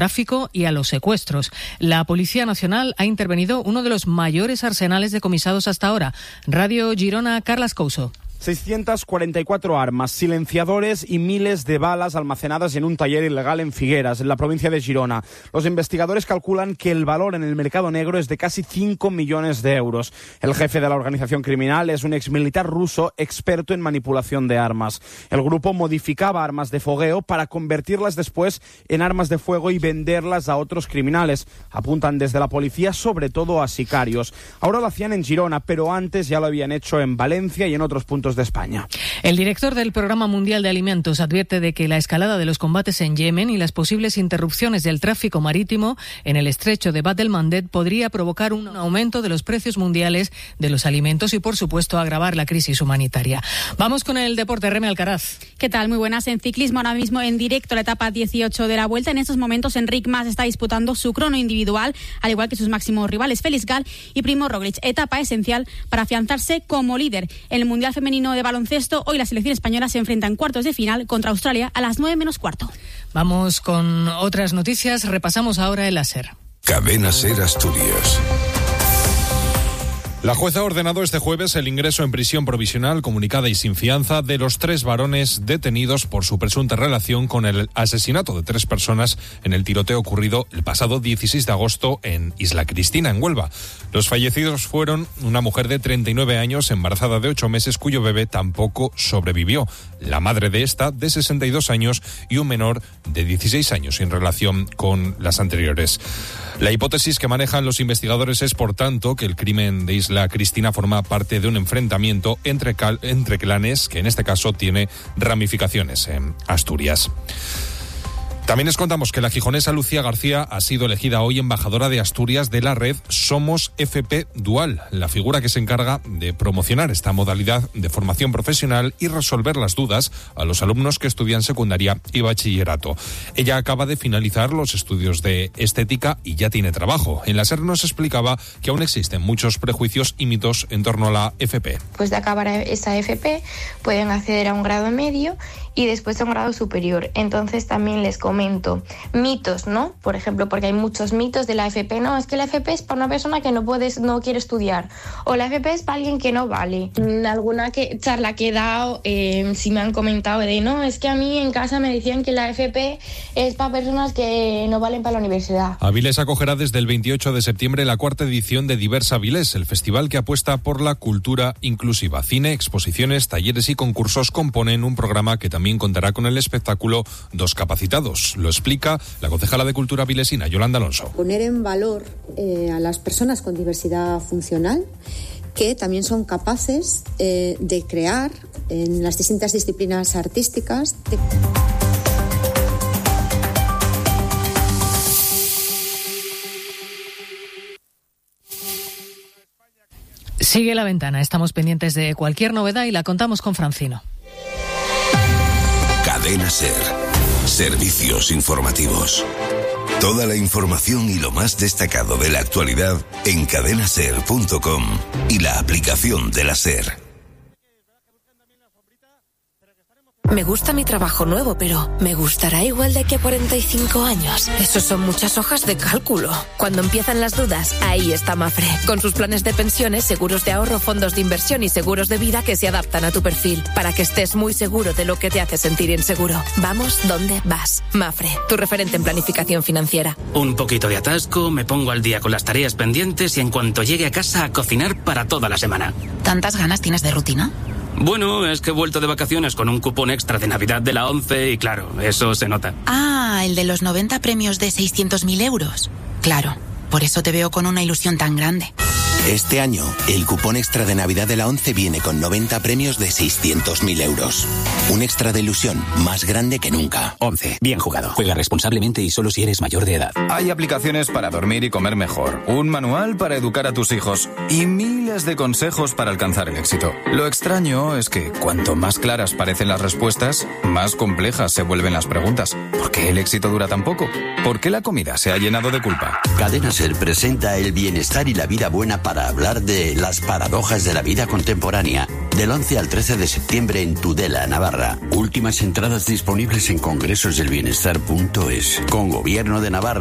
tráfico y a los secuestros. La Policía Nacional ha intervenido uno de los mayores arsenales decomisados hasta ahora. Radio Girona, Carlas Couso. 644 armas, silenciadores y miles de balas almacenadas en un taller ilegal en Figueras, en la provincia de Girona. Los investigadores calculan que el valor en el mercado negro es de casi 5 millones de euros. El jefe de la organización criminal es un exmilitar ruso experto en manipulación de armas. El grupo modificaba armas de fogueo para convertirlas después en armas de fuego y venderlas a otros criminales. Apuntan desde la policía sobre todo a sicarios. Ahora lo hacían en Girona, pero antes ya lo habían hecho en Valencia y en otros puntos de España. El director del Programa Mundial de Alimentos advierte de que la escalada de los combates en Yemen y las posibles interrupciones del tráfico marítimo en el estrecho de Bab el-Mandeb podría provocar un aumento de los precios mundiales de los alimentos y, por supuesto, agravar la crisis humanitaria. Vamos con el deporte. Reme Alcaraz. ¿Qué tal? Muy buenas. En ciclismo, ahora mismo en directo, la etapa 18 de la Vuelta. En estos momentos, Enric Mas está disputando su crono individual, al igual que sus máximos rivales Félix Gal y Primo Roglic. Etapa esencial para afianzarse como líder. En el Mundial Femenino de baloncesto, hoy la selección española se enfrenta en cuartos de final contra Australia a las 9:45. Vamos con otras noticias. Repasamos ahora el SER. Cadena SER Asturias. La jueza ha ordenado este jueves el ingreso en prisión provisional comunicada y sin fianza de los 3 varones detenidos por su presunta relación con el asesinato de 3 personas en el tiroteo ocurrido el pasado 16 de agosto en Isla Cristina, en Huelva. Los fallecidos fueron una mujer de 39 años, embarazada de 8 meses, cuyo bebé tampoco sobrevivió, la madre de esta de 62 años y un menor de 16 años en relación con las anteriores. La hipótesis que manejan los investigadores es, por tanto, que el crimen de Isla Cristina forma parte de un enfrentamiento entre clanes que en este caso tiene ramificaciones en Asturias. También les contamos que la gijonesa Lucía García ha sido elegida hoy embajadora de Asturias de la red Somos FP Dual, la figura que se encarga de promocionar esta modalidad de formación profesional y resolver las dudas a los alumnos que estudian secundaria y bachillerato. Ella acaba de finalizar los estudios de estética y ya tiene trabajo. En la SER nos explicaba que aún existen muchos prejuicios y mitos en torno a la FP. Pues de acabar esa FP pueden acceder a un grado medio y después a un grado superior. Entonces también les comento mitos, ¿no? Por ejemplo, porque hay muchos mitos de la FP. No, es que la FP es para una persona que no quiere estudiar, o la FP es para alguien que no vale. En alguna charla que he dado, sí me han comentado de no, es que a mí en casa me decían que la FP es para personas que no valen para la universidad. Avilés acogerá desde el 28 de septiembre la 4ª edición de Diversa Avilés, el festival que apuesta por la cultura inclusiva. Cine, exposiciones, talleres y concursos componen un programa que también contará con el espectáculo Dos Capacitados. Lo explica la concejala de Cultura avilesina, Yolanda Alonso. Poner en valor a las personas con diversidad funcional, que también son capaces de crear en las distintas disciplinas artísticas. Sigue la ventana. Estamos pendientes de cualquier novedad y la contamos con Francino. Cadena SER. Servicios informativos. Toda la información y lo más destacado de la actualidad en cadenaser.com y la aplicación de la SER. Me gusta mi trabajo nuevo, pero ¿me gustará igual de aquí a 45 años? Eso son muchas hojas de cálculo. Cuando empiezan las dudas, ahí está Mafre. Con sus planes de pensiones, seguros de ahorro, fondos de inversión y seguros de vida que se adaptan a tu perfil, para que estés muy seguro de lo que te hace sentir inseguro. Vamos donde vas. Mafre, tu referente en planificación financiera. Un poquito de atasco, me pongo al día con las tareas pendientes y en cuanto llegue a casa a cocinar para toda la semana. ¿Tantas ganas tienes de rutina? Bueno, es que he vuelto de vacaciones con un cupón extra de Navidad de la 11 y claro, eso se nota. Ah, el de los 90 premios de 600.000 euros. Claro, por eso te veo con una ilusión tan grande. Este año, el cupón extra de Navidad de la 11 viene con 90 premios de 600.000 euros. Un extra de ilusión más grande que nunca. 11. Bien jugado. Juega responsablemente y solo si eres mayor de edad. Hay aplicaciones para dormir y comer mejor, un manual para educar a tus hijos y miles de consejos para alcanzar el éxito. Lo extraño es que cuanto más claras parecen las respuestas, más complejas se vuelven las preguntas. ¿Por qué el éxito dura tan poco? ¿Por qué la comida se ha llenado de culpa? Cadena SER presenta el bienestar y la vida buena para para hablar de las paradojas de la vida contemporánea, del 11 al 13 de septiembre en Tudela, Navarra. Últimas entradas disponibles en congresosdelbienestar.es. Con Gobierno de Navarra.